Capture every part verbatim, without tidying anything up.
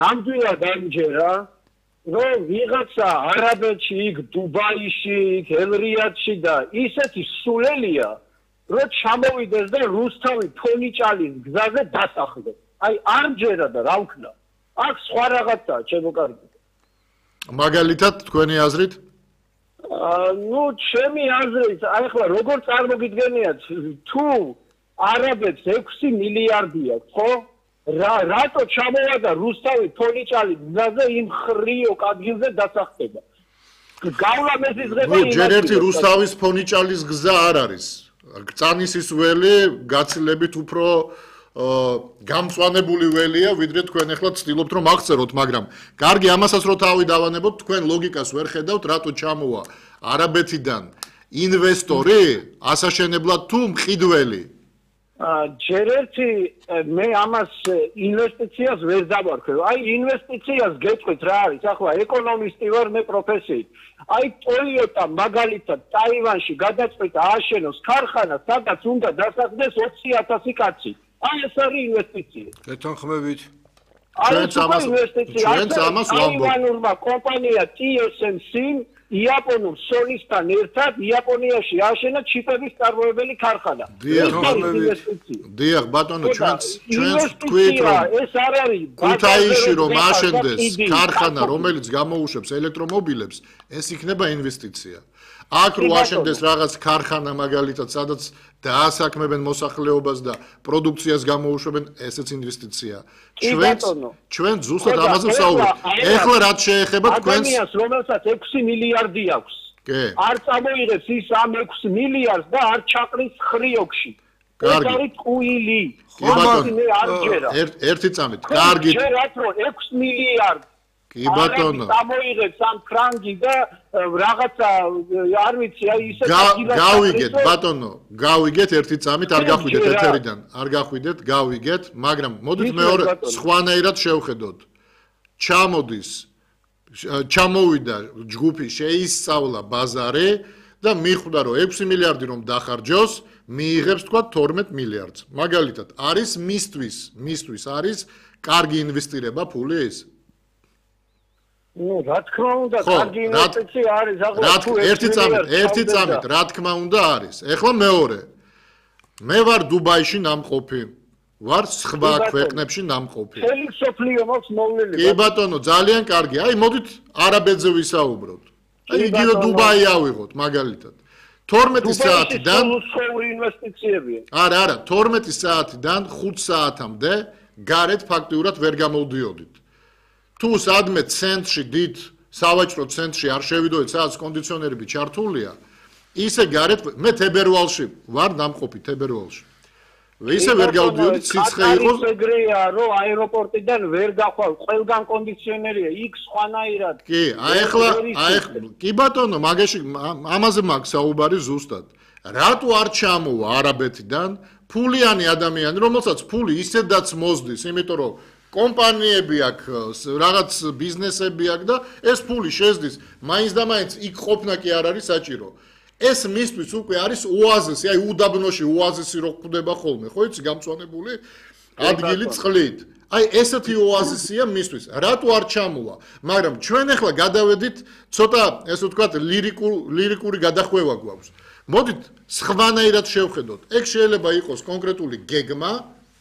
ნამდვილად ამჯერა რომ ვიღაცა არაბეთში, იქ დუბაიში, იქ ელ-რიადში და ისეთი სულელია, რომ ჩამოვიდეს და რუსთავი ფონიჭალის გზაზე დასახლდეს. აი ამჯერა და რა ვქნა. აქ სხვა რაღაცაა, ჩემო კარგი. მაგალითად თქვენი აზრით? ნუ ჩემი აზრით, აი ახლა როგორ წარმოგიდგენიათ, თუ არაბეთს ექვსი მილიარდი აქვს, ხო? რა რატო ჩამოვა და რუსთავი ფონიჭალის გზაზე იმ ხრიო ადგილზე დასახლდება? გავლა მესიზღება იმას. ჯერ ერთი რუსთავის ფონიჭალის გზა არ არის. გწანისის ველი გაცილებით უფრო გამწვანებული ველია, ვიდრე თქვენ ახლა ცდილობთ რომ აღწეროთ, მაგრამ კარგი ამასაც რო თავი დავანებოთ, თქვენ ლოგიკას ვერ ხედავთ, რატო ჩამოვა არაბეთიდან ინვესტორი ასაშენებლად თუ მყიდველი? ჯერ ერთი მე ამას ინვესტიციას ვერ დავარქვევ. აი ინვესტიციას გეტყვით რა არის? ახლა ეკონომისტი ვარ მე პროფესიით. აი Toyota მაგალითად ტაივანში გადაწყვიტა ააშენოს ქარხანა, სადაც უნდა დასახლდეს ოცი ათასი კაცი. აი ეს არის ინვესტიცია. გეთანხმებით. ჩვენც ამას ჩვენც ამას ვამბობთ. ტაივანურმა კომპანია T S M C იაპონურ Sony-სთან ერთად იაპონიაში ააშენა ჩიპების წარმოებელი ქარხანა. დიახ, ბატონო, ჩვენც ჩვენც თქვით რომ ეს არ არის ქუთაისში რომ ააშენდეს ქარხანა, რომელიც გამოუშვებს ელექტრომობილებს, ეს იქნება ინვესტიცია. აქ რო ააშენდეს რაღაც ქარხანა მაგალითად, სადაც დაასაქმებენ მოსახლეობას და პროდუქციას გამოუშვებენ, ესეც ინვესტიცია. ჩვენც ჩვენ ზუსტად ამაზე ვსაუბრობთ. ეხლა რაც შეეხება თქვენს ადამიანს, რომელსაც ექვსი მილიარდი აქვს, კი. არ წამოიღებს ის ამ ექვსი მილიარდს და არ ჩაყრის ხრიოკში. კარგი. ეს არის ტყუილი. კი ბატონო, მე არ ჯერა. ერთი წამით. კარგი. ჯერათ რომ ექვსი მილიარდ კი ბატონო. წამოიღებს ამ ფრანგი და რაღაცა არ ვიცი, აი ისე გავიგეთ ბატონო, გავიგეთ ერთი წამით, არ გახვიდეთ ეთერიდან, არ გახვიდეთ, გავიგეთ, მაგრამ მოდით მეორე სხვანაირად შევხედოთ. ჩამოდის ჩამოვიდა ჯგუფი, შეისწავლა ბაზარი და მიხვდა რომ ექვსი მილიარდი რომ დახარჯოს, მიიღებს თქვა თორმეტ მილიარდს. მაგალითად, არის მისთვის, მისთვის არის კარგი ინვესტირება ფული ის? ნუ რა თქმა უნდა, კარგი ინვესტიცია არის, ახლა თუ ერთი წამით, ერთი წამით, რა თქმა უნდა არის. ეხლა მეორე. მე ვარ დუბაიში ნამყოფი. ვარ სხვა ქვეყნებში ნამყოფი. მთელი სოფლიო მაქვს მოვლილი. კი ბატონო, ძალიან კარგი. აი მოდით არაბეთზე ვისაუბროთ. აი იგივე დუბაი ავიღოთ მაგალითად. თორმეტი საათიდან სულ ინვესტიციებია. არა, არა, თორმეტი საათიდან ხუთ საათამდე გარეთ ფაქტიურად ვერ გამოვდიოდით. თუ სადმე ცენტრში დიდ სავაჭრო ცენტრში არ შევიდოდით, სადაც კონდიციონერები ჩართულია, ისე გარეთ მე თებერვალში ვარ ნამყოფი თებერვალში. ისე ვერ გავდიოდით, სიცხე იყო. ეგრეა, რომ აეროპორტიდან ვერ გახვალ, ყველგან კონდიციონერია, იქ სხვანაირად. კი, აი ახლა, აი კი ბატონო, მაგაში ამაზე მაქვს საუბარი ზუსტად. რატო არ ჩამოვა არაბეთიდან ფულიანი ადამიანი, რომელსაც ფული ისედაც მოსდის, იმიტომ რომ კომპანიები აქვს, რაღაც ბიზნესები აქვს და ეს ფული შეზდის, მაინც და მაინც იქ ყოფნა კი არ არის საჭირო. ეს მისთვის უკვე არის ოაზისი, აი უდაბნოში ოაზისი რო ხვდება ხოლმე, ხო იცი, გამწვანებული ადგილი წყლით. აი ესეთი ოაზისია მისთვის. რატო არ ჩამოვა? მაგრამ ჩვენ ახლა გადავედით ცოტა, ესე ვთქვათ, ლირიკულ ლირიკური გადახვევა გვაქვს. მოდით სხვანაირად შევხედოთ. ეგ შეიძლება იყოს კონკრეტული გეგმა,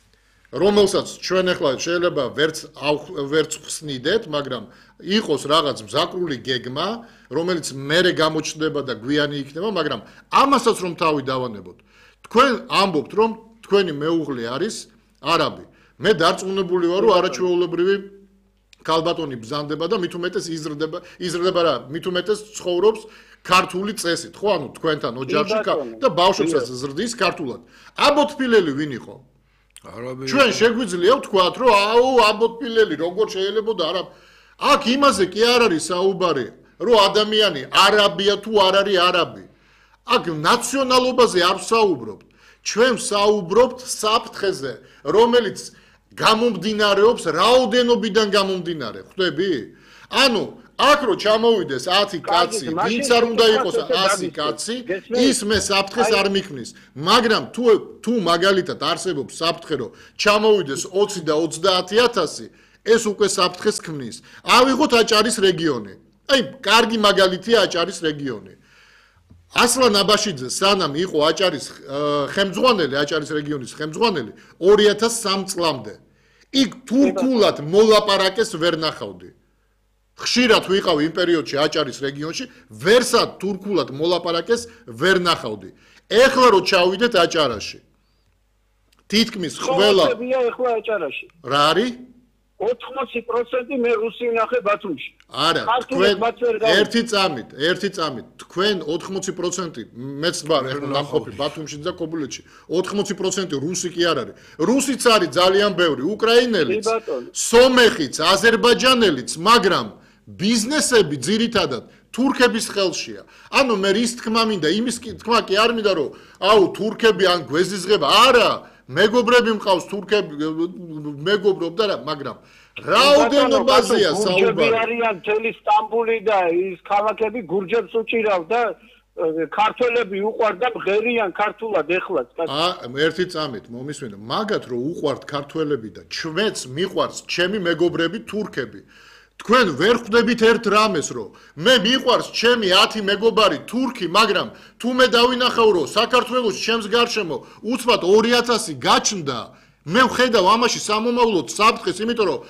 რომელსაც ჩვენ ახლა შეიძლება ვერც ვერც ხსნიდეთ, მაგრამ იყოს რაღაც მზაკრული გეგმა, რომელიც მერე გამოჩნდება და გვიანი იქნება, მაგრამ ამასაც რომ თავი დავანებოთ. თქვენ ამბობთ, რომ თქვენი მეუღლე არის არაბი. მე დარწმუნებული ვარ, რომ არაჩვეულებრივი ქალბატონი ბზანდება და მით უმეტეს იზრდება, იზრდება რა, მით უმეტეს ცხოვრობს ქართული წესით, ხო, ანუ თქვენთან ოჯახში და ბავშვებსაც ზრდის ქართულად. აბოთფილელი ვინ იყო? არაბი. ჩვენ შეგვიძლია ვთქვათ, რომ აუ აბოთფილელი როგორ შეიძლება და არა. აქ იმაზე კი არ არის საუბარი, რომ ადამიანი არაბია თუ არ არის არაბი. აქ ნაციონალობაზე არ ვსაუბრობთ. ჩვენ ვსაუბრობთ საფრთხეზე, რომელიც გამომდინარეობს რაოდენობიდან გამომდინარე, ხვდები? ანუ აქ რო ჩამოვიდეს ათი კაცი, ვინც არ უნდა იყოს ასი კაცი, ის მე საფრთხეს არ მიქმნის. მაგრამ თუ თუ მაგალითად არსებობს საფრთხე, რომ ჩამოვიდეს ოცი და ოცდაათი ათასი, ეს უკვე საფრთხეს ქმნის. ავიღოთ აჭარის რეგიონი. აი, კარგი მაგალითია აჭარის რეგიონი. ასლან აბაშიძე სანამ იყო აჭარის ხელმძღვანელი, აჭარის რეგიონის ხელმძღვანელი ორი ათას სამი წლამდე. იქ თურქულად მოლაპარაკეს ვერ ნახავდი. ხშირად ვიყავი იმ პერიოდში აჭარის რეგიონში, ვერსად თურქულად მოლაპარაკეს ვერ ნახავდი. ეხლა რო ჩავიდეთ აჭარაში. თითქმის ყველა ეხლა აჭარაში. რა არის? ოთხმოცი პროცენტი მე რუსი ვნახე ბათუმში. არა, თქვენ ერთი წამით, ერთი წამით, თქვენ ოთხმოცი პროცენტი მეც ვარ ნამყოფი ბათუმში და კობილეთში. ოთხმოცი პროცენტი რუსი კი არ არის. რუსიც არის ძალიან ბევრი, უკრაინელიც, სომეხიც, აზერბაიჯანელიც, მაგრამ ბიზნესები ძირითადად თურქების ხელშია. ანუ მე რის თქმა მინდა, იმის თქმა კი არ მინდა, რომ აუ თურქები ან გვეზიზღება, არა, მეგობრები მყავს თურქები, მეგობრობ და რა, მაგრამ რაოდენობაზეა საუბარი. გურჯები არიან მთელი სტამბული და ის ქალაქები გურჯებს უჭირავ და ქართველები უყვარდა ღერიან ქართულად ეხლაც. აა ერთი წამით მომისმენო, მაგათ რომ უყვართ ქართველები და ჩვენც მიყვარს ჩემი მეგობრები თურქები. თქვენ ვერ ხვდებით ერთ რამეს, რომ მე მიყვარს ჩემი ათი მეგობარი თურქი, მაგრამ თუ მე დავინახავ, რომ საქართველოში ჩემს გარშემო უცბად ორი ათასი გაჩნდა, მე ვხედავ ამაში სამომავლოდ საფრთხეს, იმიტომ რომ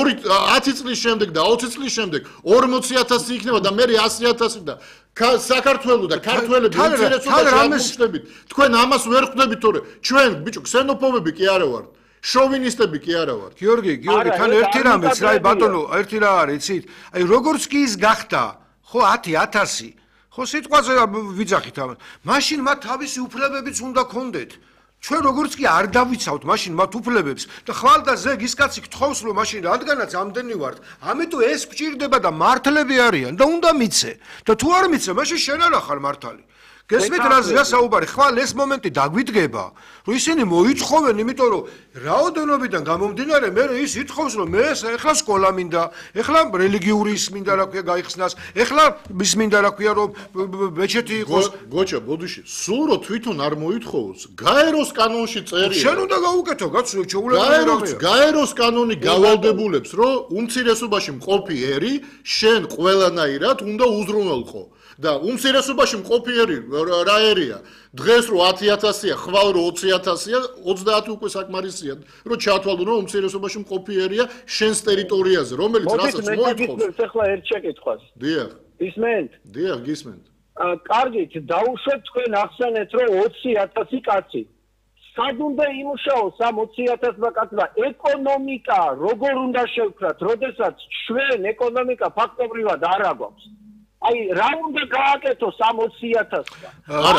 ათი წლის შემდეგ და ოცი წლის შემდეგ ორმოცი ათასი იქნება და მე ასი ათასი და საქართველოს და ქართველები უმცირესობაში აღმოჩნდებით. თქვენ ამას ვერ ხვდებით, თორე ჩვენ ბიჭო ქსენოფობები კი არა ვართ. შოვინისტები კი არა ვართ. გიორგი, გიორგი, თან ერთი რამეც, რა ბატონო, ერთი რა არის, იცით? აი როგორც კი ის გახდა, ხო ათი ათასი, ხო სიტყვაზე ვიძახით ამას. მაშინ მათ თავისი უფლებებიც უნდა ქონდეთ. ჩვენ როგორც კი არ დავიცავთ მაშინ მათ უფლებებს და ხვალ და ზეგ ის კაცი გთხოვს რომ მაშინ რადგანაც ამდენი ვართ, ამიტომ ეს გვჭირდება და მართლები არიან და უნდა მიცე. და თუ არ მიცე, მაშინ შენ არა ხარ მართალი. გესმით რაზეა საუბარი? ხვალ ეს მომენტი დაგვიდგება, რომ ისინი მოითხოვენ, იმიტომ რომ რაოდენობიდან გამომდინარე მე ის ითხოვს, რომ მე ეხლა სკოლა მინდა, ეხლა რელიგიური ის მინდა რა ქვია გაიხსნას, ეხლა ის მინდა რა ქვია რომ მეჩეთი იყოს. გოჩა, ბოდიში, სულ რო თვითონ არ მოითხოვოს, გაეროს კანონში წერია. შენ უნდა გაუკეთო, გაცნო ჩაულებრივი. გაეროს კანონი გავალდებულებს, რომ უმცირესობაში მყოფი ერი შენ ყველანაირად უნდა უზრუნველყო. და უმცირესობაში მყოფი ერი რა ერია? დღეს რო ათი ათასია, ხვალ რო ოცი ათასია, ოცდაათი უკვე საკმარისია, რომ ჩათვალო რომ უმცირესობაში მყოფი ერია შენს ტერიტორიაზე, რომელიც რასაც მოითხოვს. ეხლა ერთ შეკითხვას. დიახ. ისმენთ? დიახ, გისმენთ. კარგით, დაუშვეთ თქვენ ახსენეთ რომ ოცი ათასი კაცი. სად უნდა იმუშაოს ამ ოცი ათასმა კაცმა? ეკონომიკა როგორ უნდა შევქრათ, როდესაც ჩვენ ეკონომიკა ფაქტობრივად არ აგვაქვს? აი რა უნდა გააკეთოს ამ ოცი ათასმა? არა,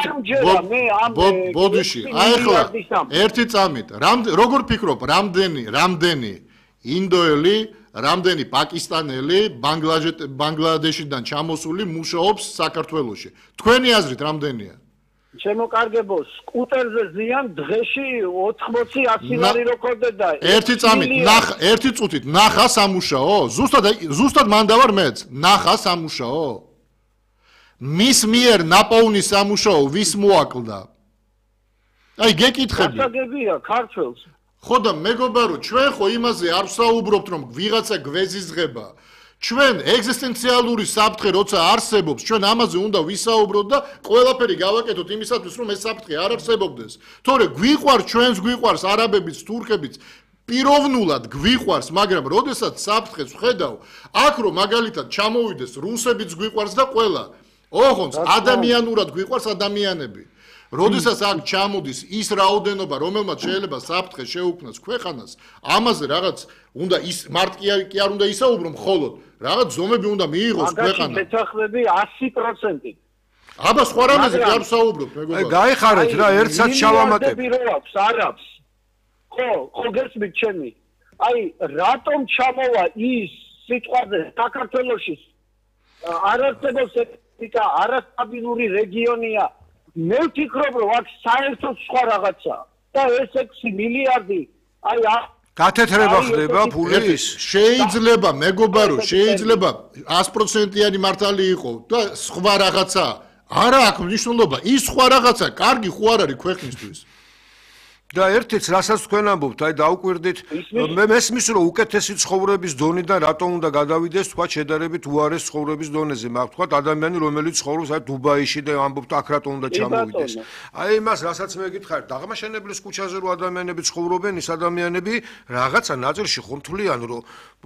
ბოდიში, აი ახლა ერთი წამით, როგორ ფიქრობ, რამდენი, რამდენი ინდოელი, რამდენი პაკისტანელი, ბანგლადეშიდან ჩამოსული მუშაობს საქართველოში? თქვენი აზრით რამდენია? შემოკარგებო, სკუტერზე ზიან დღეში ოთხმოცი ასი ლარი რო ქონდედა. ერთი წამით, ნახ, ერთი წუთით, ნახა სამუშაო? ზუსტად ზუსტად მან დავარ მეც, ნახა სამუშაო? მის მიერ ნაპოვნი სამუშაო ვის მოაკლდა? აი გეკითხები. გასაგებია ქართველს. ხო და მეგობარო, ჩვენ ხო იმაზე არ ვსაუბრობთ, რომ ვიღაცა გვეზიზღება. ჩვენ ეგზისტენციალური საფრთხე როცა არსებობს, ჩვენ ამაზე უნდა ვისაუბროთ და ყველაფერი გავაკეთოთ იმისათვის, რომ ეს საფრთხე არ არსებობდეს. თორე გვიყვარს, ჩვენს გვიყვარს არაბებიც, თურქებიც, პიროვნულად გვიყვარს, მაგრამ როდესაც საფრთხეს ვხედავ, აქ რომ მაგალითად ჩამოვიდეს რუსებიც გვიყვარს და ყველა. ოღონდ ადამიანურად გვიყვარს ადამიანები. როდესაც აქ ჩამოდის ის რაოდენობა, რომელმაც შეიძლება საფრთხე შეუქმნას ქვეყანას, ამაზე რაღაც უნდა ის მარტკი კი არ უნდა ისაუბრო მხოლოდ, რაღაც ზომები უნდა მიიღოს ქვეყანა. მაგაში მეთანხმები ასი პროცენტი. აბა სხვა რამეზე კი არ ვსაუბრობ, მეგობარ. აი გაიხარეთ რა, ერთსაც ჩავამატებ. არაფს, არაფს. ხო, ხო გესმით ჩემი. აი რატომ ჩამოვა ის სიტყვაზე საქართველოში არასწორად ეკономიკა, არასტაბილური რეგიონია. მე ვფიქრობ, რომ აქ საერთოდ სხვა რაღაცაა და ეს ექვსი მილიარდი, აი გათეთრება ხდება ფულის. შეიძლება მეგობარო, შეიძლება ას პროცენტიანი მართალი იყო და სხვა რაღაცა. არა აქვს მნიშვნელობა, ის სხვა რაღაცა, კარგი ხო არ არის ქვეყნისთვის. და ერთიც რასაც თქვენ ამბობთ, აი დაუკვირდით, მე მესმის რომ უკეთესი ცხოვრების დონიდან რატომ უნდა გადავიდეს თქვა შედარებით უარეს ცხოვრების დონეზე, მაგ თქვა ადამიანი რომელიც ცხოვრობს აი დუბაიში და ამბობთ აქ რატომ უნდა ჩამოვიდეს. აი იმას რასაც მე გითხარ, დაღმაშენებლის ქუჩაზე რო ადამიანები ცხოვრობენ, ის ადამიანები რაღაცა ნაწილში ხომთვლიან რომ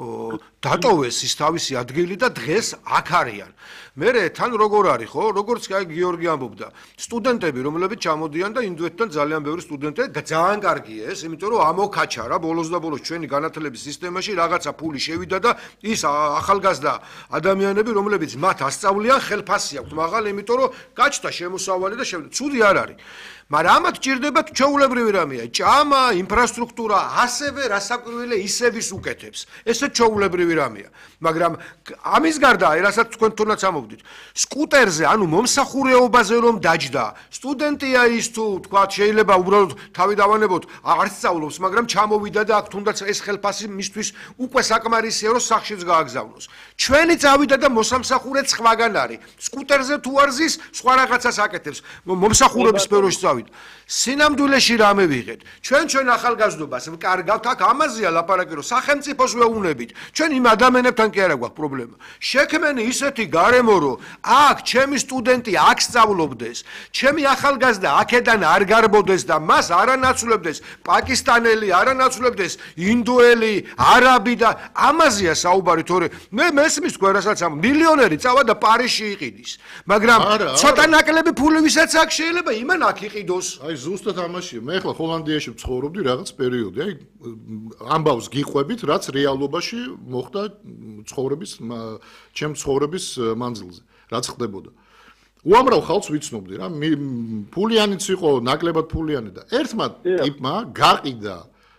დატოვეს ის თავისი ადგილი და დღეს აქ არიან. მერე თან როგორ არის ხო? როგორც კი აი გიორგი ამბობდა, სტუდენტები რომლებიც ჩამოდიან და ინდოეთიდან ძალიან ბევრი სტუდენტი ძალიან კარგია ეს, იმიტომ რომ ამოქაჩარა ბოლოს და ბოლოს ჩვენი განათლების სისტემაში რაღაცა ფული შევიდა და ის ახალგაზრდა ადამიანები, რომლებიც მათ ასწავლიან, ხელფასი აქვთ მაღალი, იმიტომ რომ გაჩნდა შემოსავალი და შევიდა. ცუდი არ არის. მაგრამ ამათ ჭირდებათ ჩვეულებრივი რამეა, ჭამა, ინფრასტრუქტურა, ასევე რასაკვირველია ისევის უკეთებს. ესე ჩვეულებრივი რამეა. მაგრამ ამის გარდა, აი რასაც თქვენ თუნდაც ამოვდით, სკუტერზე, ანუ მომსახურეობაზე რომ დაჯდა, სტუდენტია ის თუ თქვა შეიძლება უბრალოდ თავი დავანებოთ, არ სწავლობს, მაგრამ ჩამოვიდა და აქ თუნდაც ეს ხელფასი მისთვის უკვე საკმარისია, რომ სახშიც გააგზავნოს. ჩვენი წავიდა და მოსამსახურე სხვაგან არის. სკუტერზე თუ არ ზის, სხვა რაღაცას აკეთებს. მომსახურების სფეროში წავიდა. სინამდვილეში რამე ვიღეთ. ჩვენ ჩვენ ახალგაზრდობას ვკარგავთ, აქ ამაზეა ლაპარაკი, რომ სახელმწიფოს ვეუბნებით. ჩვენ იმ ადამიანებთან კი არა გვაქვს პრობლემა. შექმენი ისეთი გარემო, რომ აქ ჩემი სტუდენტი აქ სწავლობდეს, ჩემი ახალგაზრდა აქედან არ გარბოდეს და მას არ ანაცვლებდეს პაკისტანელი, არ ანაცვლებდეს ინდოელი, არაბი და ამაზეა საუბარი, თორე მე მესმის თქვენ რასაც ამ მილიონერი წავა და პარიზში იყიდის. მაგრამ ცოტა ნაკლები ფული ვისაც აქ შეიძლება იმან აქ იყიდოს. აი ზუსტად ამაშია. მე ახლა ჰოლანდიაში ვცხოვრობდი რაღაც პერიოდი. აი ამბავს გიყვებით, რაც რეალობაში მოხდა ცხოვრების ჩემ ცხოვრების მანძილზე, რაც ხდებოდა. უამრავ ხალხს ვიცნობდი რა, ფულიანიც იყო, ნაკლებად ფულიანი და ერთმა ტიპმა გაყიდა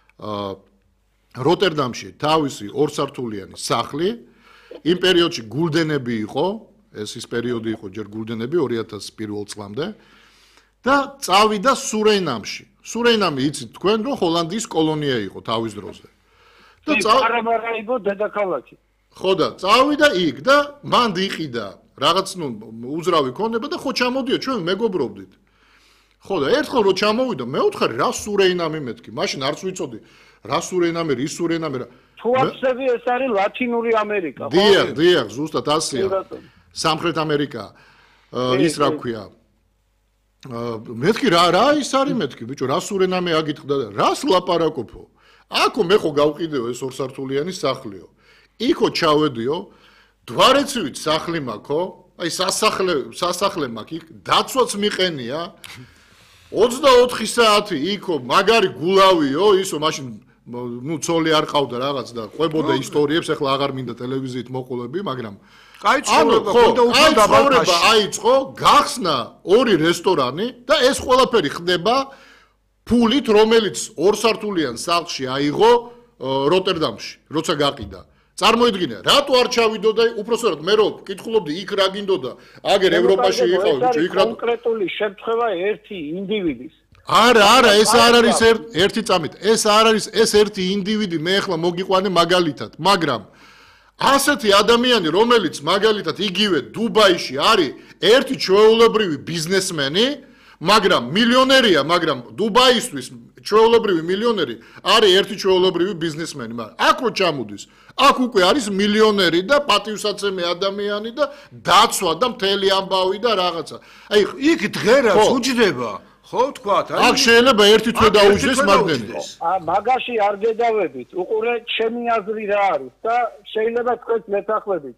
როტერდამში თავისი ორსართულიანი სახლი. იმ პერიოდში გულდენები იყო, ეს ის პერიოდი იყო ჯერ გულდენები ორი ათას პირველ წლამდე. და წავიდა სურეინამში. სურეინამი იცით თქვენ რომ ჰოლანდიის კოლონია იყო თავის დროზე. და წავიდა იყო დედაქალაქი. ხო და წავიდა იქ და მან დიყიდა რაღაც ნუ უძრავი ქონება და ხო ჩამოდია ჩვენ მეგობრობდით. ხო და ერთხელ რო ჩამოვიდა მეუთხარი რა სურეინამი მეთქი. მაშინ არც ვიცოდი რა სურეინამი, რის სურეინამი რა. თუ ახსები ეს არის ლათინური ამერიკა. დიახ, დიახ, ზუსტად ასეა. სამხრეთ ამერიკა. ის რა ქვია? მეთქი რა რა ის არის მეთქი ბიჭო რა სურენამე აგიტყდა და რას ლაპარაკობო აქო მე ხო გავყიდეო ეს ორსართულიანი სახლიო იქო ჩავედიო დვარეცივით სახლი მაქო აი სასახლე სასახლე მაქ იქ დაცვაც მიყენია ოცდაოთხი საათი იქო მაგარი გულავიო ისო მაშინ ნუ ცოლი არ ყავდა რაღაც და ყვებოდა ისტორიებს ახლა აღარ მინდა ტელევიზიით მოყოლები მაგრამ აი ცხოვრება ქონდა უფრო დაბალფაში. აიწყო, გახსნა ორი რესტორანი და ეს ყველაფერი ხდება ფულით, რომელიც ორსართულიან სახლში აიღო როტერდამში, როცა გაყიდა. წარმოიდგინე, რატო არ ჩავიდო და უпроსტად მე რო კითხულობდი იქ რა გინდოდა, აგერ ევროპაში იყავ, ბიჭო, იქ რა კონკრეტული შემთხვევა ერთი ინდივიდის. არა, არა, ეს არ არის ერთი წამით. ეს არ არის ეს ერთი ინდივიდი, მე ახლა მოგიყვანე მაგალითად, მაგრამ ასეთი ადამიანი, რომელიც მაგალითად იგივე დუბაიში არის ერთი ჩვეულებრივი ბიზნესმენი, მაგრამ მილიონერია, მაგრამ დუბაისთვის ჩვეულებრივი მილიონერი არის ერთი ჩვეულებრივი ბიზნესმენი, მაგრამ აქ რო ჩამოდის, აქ უკვე არის მილიონერი და პატივსაცემი ადამიანი და დაცვა და მთელი ამბავი და რაღაცა. აი იქ დღერაც უჯდება ხო თქვათ აი აქ შეიძლება ერთი თვე დაუჯდეს მაგდენი ა მაგაში არ გედავებით უყურე ჩემი აზრი რა არის და შეიძლება თქვენს მეთანხმებით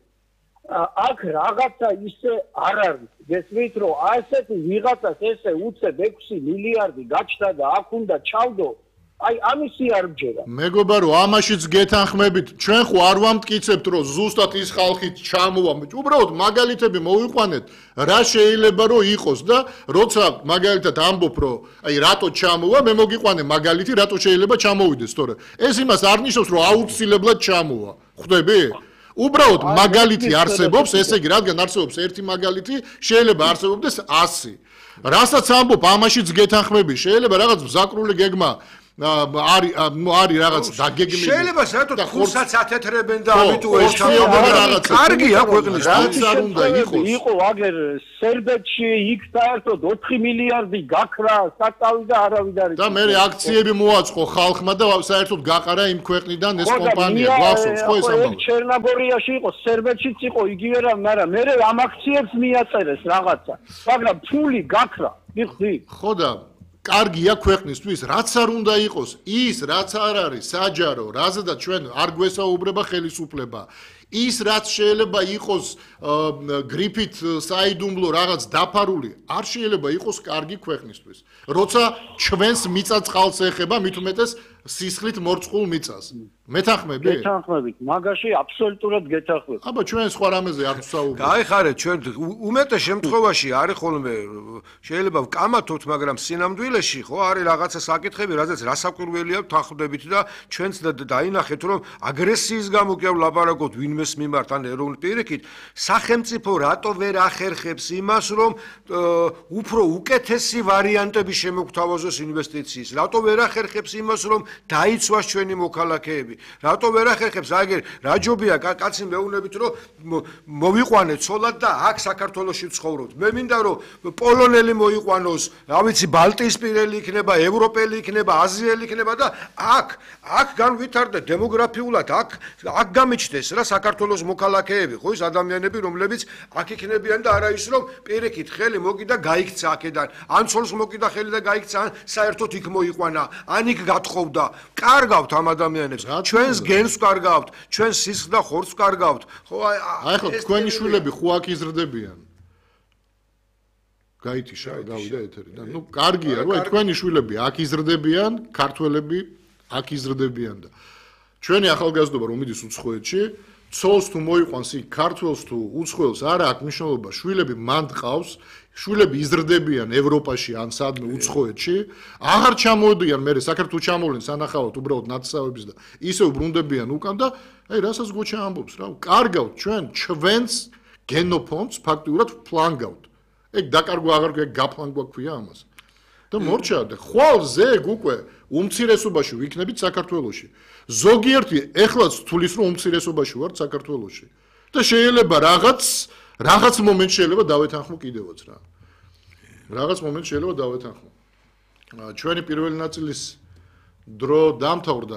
აქ რაღაცა ისე არ არის გესმით რომ ასეთი ვიღაცას ესე უცებ ექვსი მილიარდი გაჩნდა და აქ უნდა ჩავდო აი ამისი არ მჯერა მეგობა რომ ამაშიც გეთანხმებით ჩვენ ხო არ ვამტკიცებთ რომ ზუსტად ის ხალხი ჩამოვა უბრალოდ მაგალითები მოვიყვანეთ რა შეიძლება რომ იყოს და როცა მაგალითად ამბობ რომ აი რატო ჩამოვა მე მოგიყვანე მაგალითი რატო შეიძლება ჩამოვიდეს თორე ეს იმას არ ნიშნავს რომ აუცილებლად ჩამოვა ხვდები უბრალოდ მაგალითი არსებობს ესე იგი რადგან არსებობს ერთი მაგალითი შეიძლება არსებობდეს ასი რასაც ამბობ ამაშიც გეთანხმები შეიძლება რაღაც მზაკრული გეგმა არის არის რაღაც დაგეგმილი. შეიძლება საერთოდ ხურსაც ათეთრებენ და ამიტომ ეს რაღაცა. კარგია ქვეყნის რაც არ უნდა იყოს. იყო აგერ სერბეთში იქ საერთოდ ოთხი მილიარდი გაქრა საწავი და არავინ არ და მე აქციები მოაწყო ხალხმა და საერთოდ გაყარა იმ ქვეყნიდან ეს კომპანია გახსოვს ხო ეს ამბავი. ჩერნოგორიაში იყო, სერბეთშიც იყო იგივე რამ, მაგრამ მე ამ აქციებს მიაწერეს რაღაცა. მაგრამ ფული გაქრა, მიხდი. ხო და კარგია ქვეყნისთვის, რაც არ უნდა იყოს, ის რაც არ არის საჯარო, რაზედაც ჩვენ არ გვესაუბრება ხელისუფლება. ის რაც შეიძლება იყოს გრიფით საიდუმლო რაღაც დაფარული, არ შეიძლება იყოს კარგი ქვეყნისთვის. როცა ჩვენს მიწა-წყალს ეხება, მით უმეტეს სისხლით მორწყულ მიწას. მეთანხმები? მეთანხმებით, მაგაში აბსოლუტურად გეთანხმები. აბა ჩვენ სხვა რამეზე არ ვსაუბრობთ. გაიხარეთ ჩვენ უმეტეს შემთხვევაში არის ხოლმე შეიძლება ვკამათოთ, მაგრამ სინამდვილეში ხო არის რაღაცა საკითხები, რაზეც რასაკვირველია თანხმდებით და ჩვენც დაინახეთ რომ აგრესიის გამო კი ვლაპარაკობთ ვინმეს მიმართ ან ეროვნულ პირიქით, სახელმწიფო რატო ვერ ახერხებს იმას რომ უფრო უკეთესი ვარიანტები შემოგთავაზოს ინვესტიციის, რატო ვერ ახერხებს იმას რომ დაიცვას ჩვენი მოქალაქეები. რატო ვერ ახერხებს აგერ რაჯობია კაცი მეუბნებით რომ მოვიყვანეთ ცოლად და აქ საქართველოში ვცხოვრობთ. მე მინდა რომ პოლონელი მოიყვანოს, რა ვიცი ბალტიისპირელი იქნება, ევროპელი იქნება, აზიელი იქნება და აქ აქ განვითარდა დემოგრაფიულად, აქ აქ გამიჩნდეს რა საქართველოს მოქალაქეები, ხო ის ადამიანები რომლებიც აქ იქნებიან და არა ის რომ პირიქით ხელი მოკიდა გაიქცა აქედან, ან ცოლს მოკიდა ხელი და გაიქცა, ან საერთოდ იქ მოიყვანა, ან იქ გათხოვდა. კარგავთ ამ ადამიანებს. ჩვენს გენს ვკარგავთ, ჩვენს სისხლს და ხორცს ვკარგავთ. ხო აი ხო თქვენი შვილები ხო აქ იზრდებიან. გაითიშა, გავიდა ეთერიდან. ნუ კარგია, რო თქვენი შვილები აქ იზრდებიან, ქართველები აქ იზრდებიან და ჩვენი ახალგაზრდობა რომ მიდის უცხოეთში, ცოლს თუ მოიყვანს იქ ქართველს თუ უცხოელს არა აქვს მნიშვნელობა, შვილები მანდ ყავს, შვილები იზრდებიან ევროპაში ან სადმე უცხოეთში, აღარ ჩამოდიან მე საქართველოს ჩამოვლენ სანახავად უბრალოდ ნაცსავების და ისევ ბრუნდებიან უკან და აი რასაც გოჩა ამბობს რა, კარგავთ ჩვენ ჩვენს გენოფონდს ფაქტიურად ფლანგავთ. ეგ დაკარგვა აღარ ეგ გაფლანგვა ქვია ამას. და მორჩა და ხვალ ზეგ უკვე უმცირესობაში ვიქნებით საქართველოში. ზოგიერთი ეხლაც თulis რომ უმცირესობაში ვარ საქართველოში. და შეიძლება რაღაც რაღაც მომენტ შეიძლება დავეთანხმო კიდევაც რა. რაღაც მომენტ შეიძლება დავეთანხმო. ჩვენი პირველი ნაწილის დრო დამთავრდა.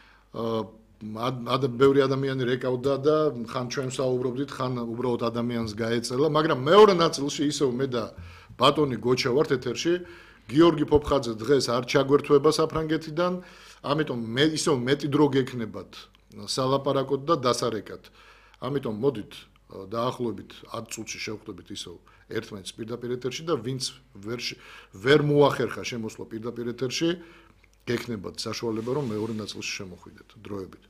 აა ბევრი ადამიანი რეკავდა და ხან ჩვენ საუბრობდით, ხან უბრალოდ ადამიანს გაეწელა, მაგრამ მეორე ნაწილში ისევ მე და ბატონი გოჩა ვართ ეთერში. გიორგი ფოფხაძე დღეს არ ჩაგვერთვება საფრანგეთიდან, ამიტომ მე ისევ მეტი დრო გექნებათ სალაპარაკოთ და დასარეკათ. ამიტომ მოდით დაახლოებით ათ წუთში შევხვდებით ისევ ერთმანეთს პირდაპირ ეთერში და ვინც ვერ ვერ მოახერხა შემოსვლა პირდაპირ ეთერში, გექნებათ საშუალება რომ მეორე ნაწილში შემოხვიდეთ დროებით.